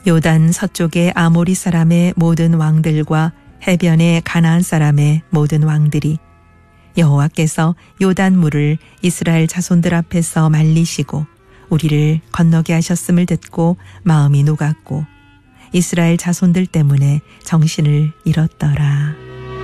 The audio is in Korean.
요단 서쪽의 아모리 사람의 모든 왕들과 해변의 가나안 사람의 모든 왕들이 여호와께서 요단 물을 이스라엘 자손들 앞에서 말리시고 우리를 건너게 하셨음을 듣고 마음이 녹았고 이스라엘 자손들 때문에 정신을 잃었더라.